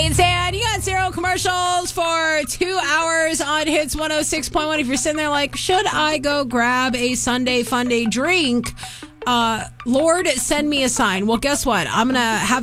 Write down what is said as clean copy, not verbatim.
Hey, it's Ann. You got zero commercials for 2 hours on Hits 106.1. If you're sitting there like, should I go grab a Sunday Funday drink? Lord, send me a sign. Well, guess what? I'm going to have